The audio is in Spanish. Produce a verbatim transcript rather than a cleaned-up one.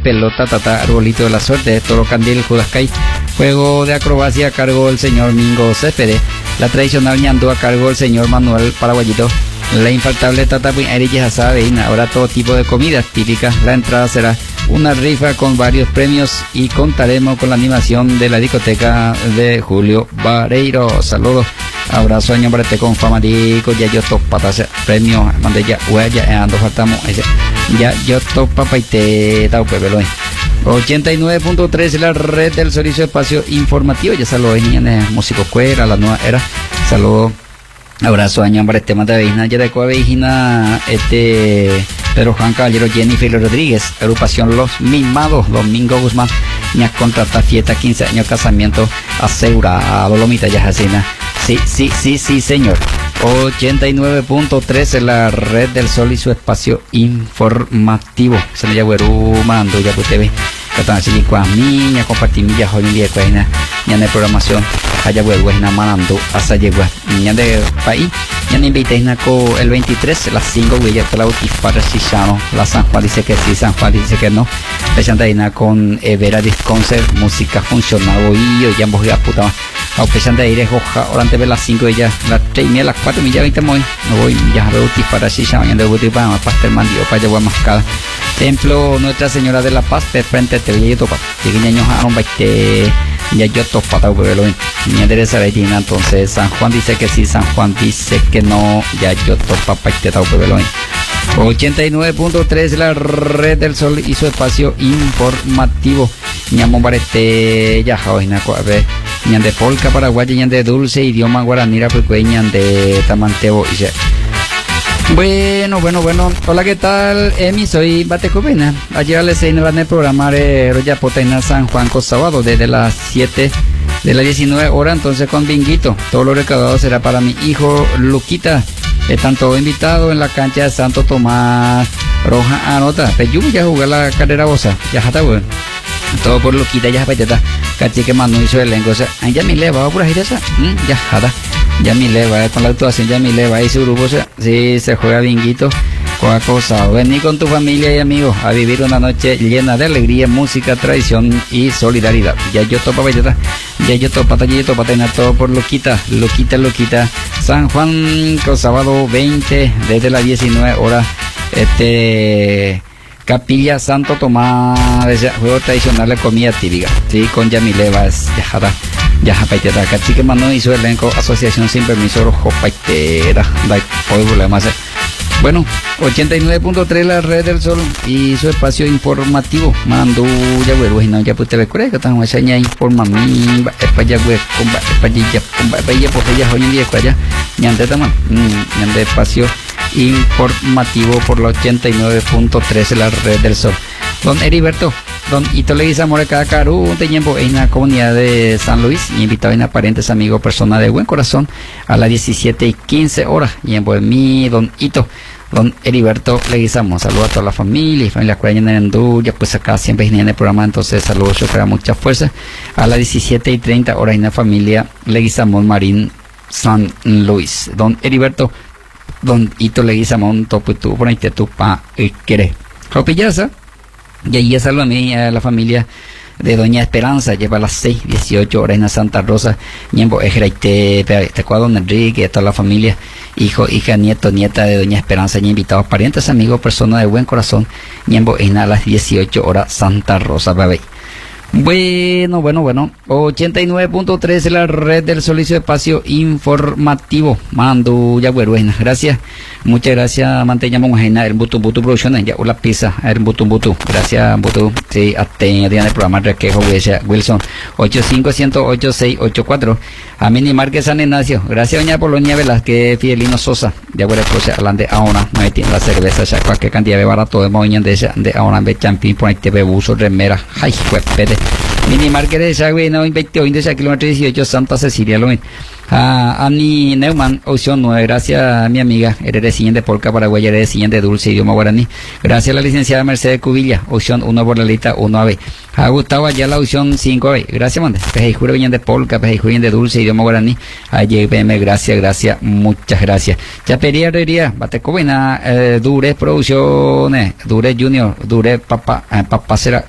pelota, tata, arbolito de la suerte, toro candil, Judascay. Juego de acrobacia a cargo del señor Mingo Céspedes. La tradicional ñandú a cargo del señor Manuel Paraguayito. La infaltable tata Erille Asada Veina. Ahora todo tipo de comidas típicas. La entrada será una rifa con varios premios y contaremos con la animación de la discoteca de Julio Vareiro. Saludos, abrazo, año brete con famadico, ya yo top patas premios, mandé ya, ya ando faltamos, ya yo top papaite, tau pebelo. ochenta y nueve punto tres la red del servicio espacio informativo. Ya saludos, niñas, músico cuera, la nueva era. Saludos, abrazo, año brete, manda veina, ya de cuál veina, este. Pedro Juan Caballero, Jennifer Rodríguez, agrupación Los Mimados, Domingo Guzmán, ña contrata fiesta, quince años, casamiento asegurado, lomita ya jacina. Sí, sí, sí, sí, señor. ochenta y nueve punto tres en la red del sol y su espacio informativo. Se me llama mando ya que usted ve. Catán así con mí, ña compartí mi ya hoy en día cuena, ña de programación, allá huevo, ña manando, hasta llegó, ña de país. Ya me invité con el veintitrés, las cinco huellas de la Utifara Chichano. La San Juan dice que sí, San Juan dice que no. Pesante con eh, Vera Disconcert, música funcional, y yo ya voy a puta. A pesante de ir hoja, ahora antes de las cinco, ella, las tres y media, las cuatro, millas veinte, muy. No voy, ya a Utifara Chichano, ya de Utifara, Pastel Mandio, para llevar mascada. Templo Nuestra Señora de la Paz, de frente te voy a topar. Llegué años a un baite. Ya yo topa tau pero ni endereza Regina, entonces San Juan dice que sí, San Juan dice que no, ya yo topa paite tau pero ochenta y nueve punto tres la red del sol y su espacio informativo. Ñamo barete ya jaoina ko ave ñan de polka paraguaya, ñan de dulce idioma guaraní pues ñan de tamanteo y Bueno, bueno, bueno. Hola, ¿qué tal? Emi, soy Batecopena. Ayer les en el programa de Roya Potena San Juan con sábado desde las siete de las diecinueve horas, entonces con binguito. Todo lo recaudado será para mi hijo Luquita. Están todos invitados en la cancha de Santo Tomás Roja Anota. Peyú ya jugar la carrera bosa. Ya está bueno. Todo por Luquita, ya peteta. Cachique Manu hizo el lengo. O sea, ya mi leva, por ahí esa. Ya está. Ya mi leva, con la actuación ya mi leva y su grupo, se, sí, se juega binguito, con cosa. Vení con tu familia y amigos a vivir una noche llena de alegría, música, tradición y solidaridad. Ya yo topa belleta, ya yo topa ya yo topa tener todo por Loquita, Loquita, Loquita. San Juan, con sábado veinte, desde las diecinueve horas, este... Capilla Santo Tomás, juego tradicional de comida típica, sí, con Yamileva, es Yajara, Yajapaitera, Cachique Manu y su elenco, asociación sin permiso, Rojo Paitera, más. Bueno, ochenta y nueve punto tres la red del sol y su espacio informativo, Mandu, ya güey, no, ya pues te recuerda que estamos haciendo informa mí, espalla güey, comba, espalla, comba, espalla, porque ya hoy en día, espalla, ñante taman, ñante espacio informativo por la ochenta y nueve punto tres la red del sol. Don Heriberto, don Ito Leguizamora cada caru, un tiempo en la comunidad de San Luis, y invitado en aparentes amigos, personas de buen corazón, a las diecisiete y quince horas, y en mí, don Ito, don Heriberto Leguizamo, saludos a toda la familia y familia que en Endú, ya pues acá siempre en el programa, entonces saludos, yo creo mucha fuerza, a las diecisiete y treinta horas en la familia Leguizamón Marín San Luis. Don Heriberto, don Ito Leguizamón, topo tú, por ahí te tu pa, y quiere. Ropillaza. Y ahí ya saludo a mí, a la familia de Doña Esperanza, lleva a las seis, dieciocho horas en la Santa Rosa, Ñembo, Ejeraite, Tecuado, Don Enrique, toda la familia, hijo, hija, nieto, nieta de Doña Esperanza, y invitados, parientes, amigos, personas de buen corazón, Ñembo, en a las dieciocho horas, Santa Rosa, bebé. Bueno, bueno, bueno, ochenta y nueve punto tres la red del Solicio Espacio Informativo, Mando, ya buena, gracias, muchas gracias, manteñamos en el Butu Butu Producciones, ya la pizza, el Butu Butu, gracias Butu, sí, atención el programa Requejo Wilson, ocho cinco uno cero ocho seis ocho cuatro, a Mini Márquez San Ignacio, gracias doña Polonia Velázquez, Fidelino Sosa, ya buena cosa, hablan de ahora, no tiene la cerveza, ya cualquier cantidad de barato de moña de de ahora, en vez de champín, por ahí te ve buzo, remera, ay, pues, pede. Mini Market de Sagüey, no, veintiocho, kilómetro dieciocho, Santa Cecilia, lo ven. A Ani Neumann, opción nueve, gracias a mi amiga, eres de Polka Paraguay, eres de Dulce, idioma guaraní. Gracias a la licenciada Mercedes Cubilla, opción uno por la lista uno A B. A Gustavo allá la opción cinco A B. Gracias, mande. Pejejuro vienen de Polka, Pejejuro de Dulce, idioma guaraní. A J P M, gracias, gracias, muchas gracias. Chapería, herrería, Batecovina, eh, Dure Producciones, Dure Junior, Dure Papá, eh, Papá será.